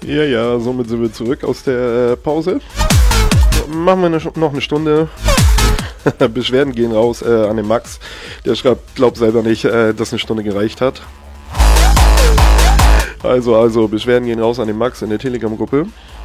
Ja, somit sind wir zurück aus der Pause. Machen wir noch eine Stunde. Beschwerden gehen raus an den Max. Der schreibt, glaubt selber nicht, dass eine Stunde gereicht hat. Also, Beschwerden gehen raus an den Max in der Telegram-Gruppe.